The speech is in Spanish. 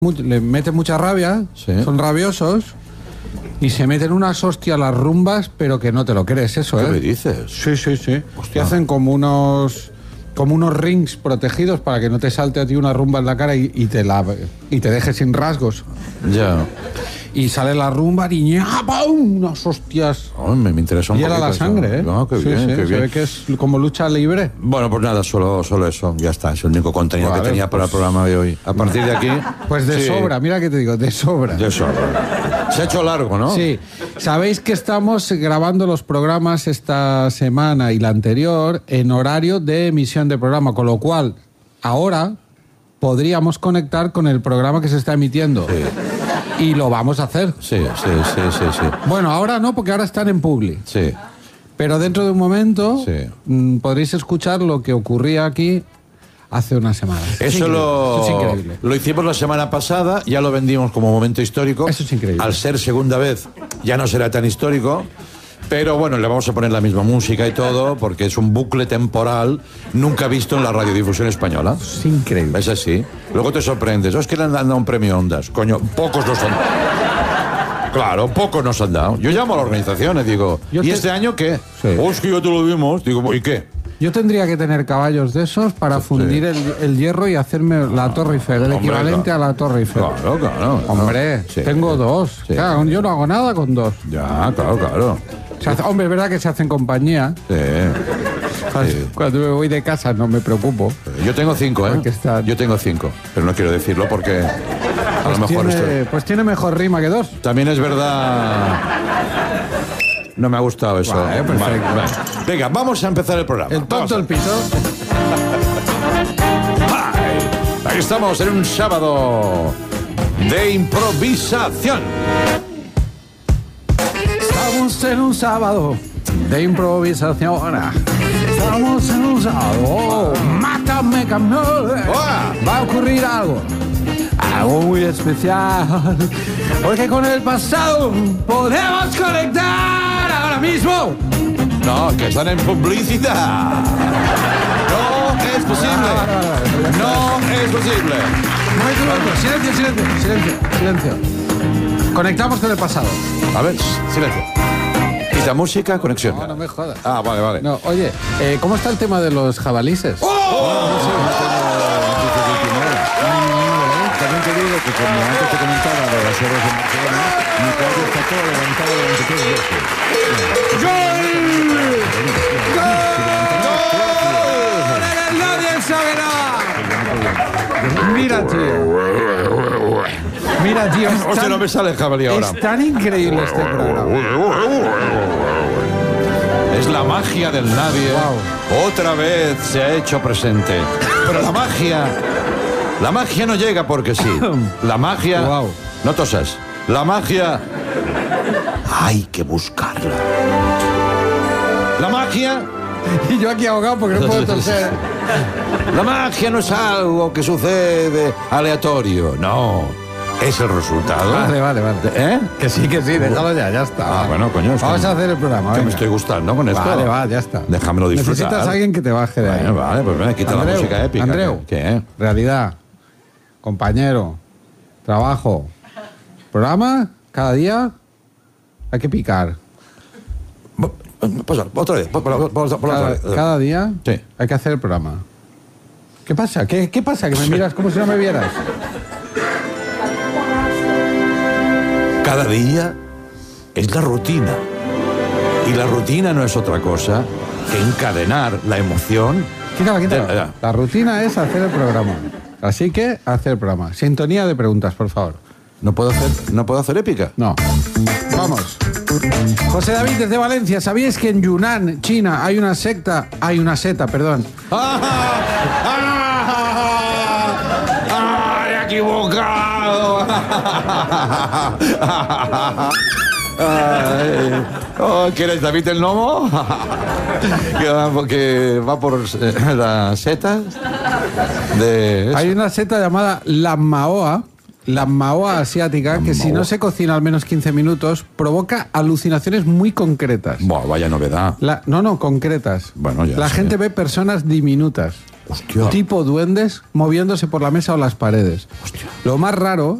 le meten mucha rabia, Sí. son rabiosos y se meten unas hostias a las rumbas, pero que no te lo crees eso, ¿Qué ¿eh? me dices? Sí, sí, sí. Hostia. Te hacen como unos rings protegidos para que no te salte a ti una rumba en la cara y te deje sin rasgos. Ya. Y sale la rumba y ¡pum! Unas hostias. Oh, me interesa un Y era poquito la eso. sangre, ¿eh? No, qué Sí, bien, sí, qué se bien. ve que es como lucha libre. Bueno, pues nada, solo eso. Ya está, es el único contenido Vale, que tenía para el pues- programa de hoy. A partir de aquí... Pues de sí, sobra, mira que te digo, de sobra. De sobra. Se ha hecho largo, ¿no? Sí, sabéis que estamos grabando los programas esta semana y la anterior en horario de emisión de programa, con lo cual ahora podríamos conectar con el programa que se está emitiendo. Sí. Y lo vamos a hacer. Sí. Bueno, ahora no, porque ahora están en Publi. Sí. Pero dentro de un momento Sí. podréis escuchar lo que ocurría aquí hace unas semanas. Es Eso increíble, es increíble. lo hicimos la semana pasada, ya lo vendimos como momento histórico. Eso es increíble. Al ser segunda vez, ya no será tan histórico. Pero bueno, le vamos a poner la misma música y todo, porque es un bucle temporal nunca visto en la radiodifusión española. Es increíble. Es así. Luego te sorprendes. Es que le han dado un premio Ondas. Coño, pocos nos han dado. Claro, pocos nos han dado. Yo llamo a la organización y digo, Yo ¿y te- este año qué? Sí. Oh, es que ya te lo dimos. Digo, ¿y qué? Yo tendría que tener caballos de esos para fundir el hierro y hacerme la Torre Eiffel, el Hombre, equivalente claro. a la Torre Eiffel. Claro. Hombre, Sí. tengo dos. Sí. Claro, yo no hago nada con dos. Ya, claro. Hombre, es verdad que se hacen compañía. Sí. Cuando me voy de casa no me preocupo. Yo tengo 5, ¿eh? Porque está- Yo tengo 5, pero no quiero decirlo porque a lo mejor Pues tiene mejor rima que dos. también es verdad. No me ha gustado eso. Vale, perfecto. Vale. Venga, vamos a empezar el programa. El tonto, el pito. Ahí estamos en un sábado de improvisación. Estamos en un sábado de improvisación. Estamos en un sábado. Oh, mátame, campeón. ¡Hola! Va a ocurrir algo. Algo muy especial. Porque con el pasado podemos conectar ahora mismo. No, que están en publicidad. No es posible. No es posible. Un momento. Silencio. Conectamos con el pasado. A ver, silencio. Quita música, conexión. No me jodas. Ah, vale. No, oye, ¿cómo está el tema de los jabalices? También te digo que como antes te comentaba de las obras de Barcelona, mi calle está todo levantado durante 3 veces. ¡Nadie sabe nada! Mira, tío. Es Hostia, no me sale el jabalí ahora. es tan increíble este programa. Es la magia del nadie. Otra vez se ha hecho presente. Pero la magia no llega porque sí. La magia... Wow. No tosas. La magia... Hay que buscarla. La magia... Y yo aquí ahogado porque no puedo toser. La magia no es algo que sucede aleatorio. No. Es el resultado. Vale. ¿Eh? Que sí, déjalo ya está. Ah, bueno, coño. es que Vamos a hacer el programa. que me venga. estoy gustando con esto. Vale, ya está. Déjamelo disfrutar. Necesitas a alguien que te baje de ahí. Bueno, vale, pues venga, quita la música épica. Andreu, ¿Qué? realidad, compañero, trabajo, programa, cada día hay que picar. Pasa, otra vez. Por la otra vez. Cada día Sí. hay que hacer el programa. ¿Qué pasa? ¿Qué pasa? Que me miras como si no me vieras. Cada día es la rutina. Y la rutina no es otra cosa que encadenar la emoción. Quítala. Ya. La rutina es hacer el programa. Así que hacer el programa. Sintonía de preguntas, por favor. ¿No puedo hacer épica? No. Vamos. José David desde Valencia. ¿Sabíais que en Yunnan, China, hay una seta, perdón? ¡He equivocado! ¿Quién es David el Nomo? que va por las setas de... Hay una seta llamada la maoa asiática, que si no se cocina al menos 15 minutos, provoca alucinaciones muy concretas. Buah, vaya novedad. No, concretas. Bueno, ya La sé. gente ve personas diminutas. Hostia. tipo duendes moviéndose por la mesa o las paredes. Hostia. Lo más raro